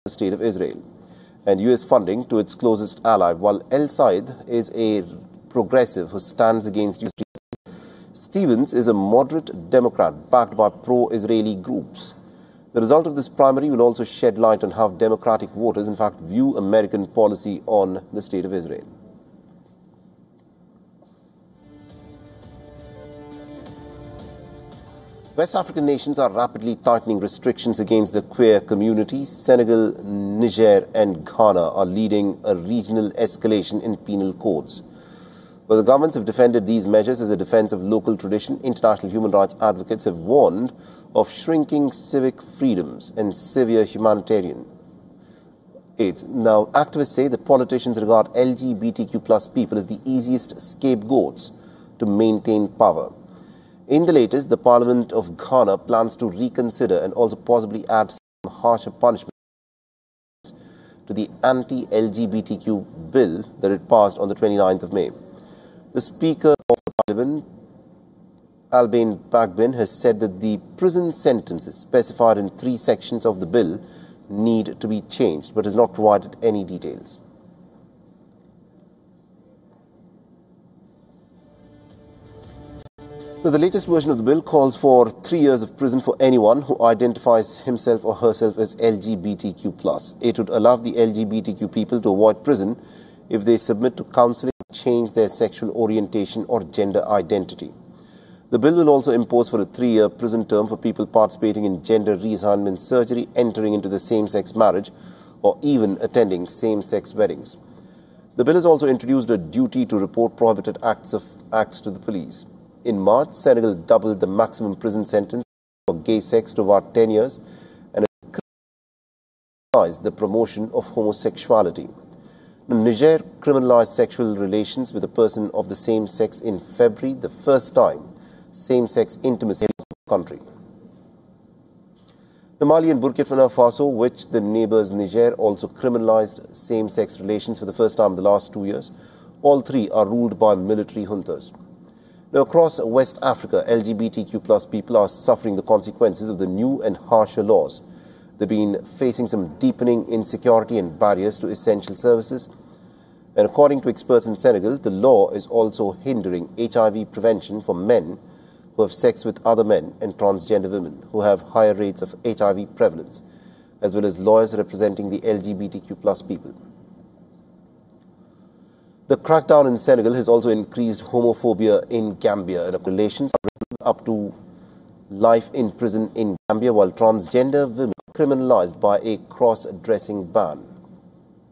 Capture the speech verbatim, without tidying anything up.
the State of Israel and U S funding to its closest ally, while El-Said is a progressive who stands against U S. Stevens is a moderate Democrat backed by pro-Israeli groups. The result of this primary will also shed light on how Democratic voters, in fact, view American policy on the State of Israel. West African nations are rapidly tightening restrictions against the queer community. Senegal, Niger and Ghana are leading a regional escalation in penal codes. But the governments have defended these measures as a defense of local tradition. International human rights advocates have warned of shrinking civic freedoms and severe humanitarian aids. Now, activists say that politicians regard L G B T Q plus people as the easiest scapegoats to maintain power. In the latest, the Parliament of Ghana plans to reconsider and also possibly add some harsher punishments to the anti-L G B T Q bill that it passed on the twenty-ninth of May. The Speaker of the Parliament, Alban Bagbin, has said that the prison sentences specified in three sections of the bill need to be changed, but has not provided any details. Now, the latest version of the bill calls for three years of prison for anyone who identifies himself or herself as L G B T Q plus. It would allow the L G B T Q people to avoid prison if they submit to counseling to change their sexual orientation or gender identity. The bill will also impose for a three-year prison term for people participating in gender reassignment surgery, entering into the same-sex marriage, or even attending same-sex weddings. The bill has also introduced a duty to report prohibited acts of acts to the police. In March, Senegal doubled the maximum prison sentence for gay sex to about ten years and has criminalized the promotion of homosexuality. Niger criminalized sexual relations with a person of the same sex in February, the first time same-sex intimacy in the country. The Mali and Burkina Faso, which the neighbors Niger, also criminalized same-sex relations for the first time in the last two years. All three are ruled by military juntas. Now, across West Africa, L G B T Q plus people are suffering the consequences of the new and harsher laws. They've been facing some deepening insecurity and barriers to essential services. And according to experts in Senegal, the law is also hindering H I V prevention for men who have sex with other men and transgender women who have higher rates of H I V prevalence, as well as lawyers representing the L G B T Q plus people. The crackdown in Senegal has also increased homophobia in Gambia, and relations are up to life in prison in Gambia, while transgender women are criminalized by a cross-dressing ban.